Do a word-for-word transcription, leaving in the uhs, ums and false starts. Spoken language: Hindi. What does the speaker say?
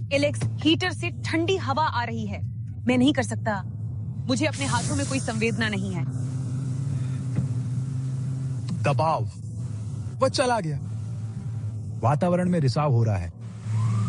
एलेक्स, हीटर से ठंडी हवा आ रही है। मैं नहीं कर सकता। मुझे अपने हाथों में कोई संवेदना नहीं है। दबाव। वह चला गया। वातावरण में रिसाव हो रहा है।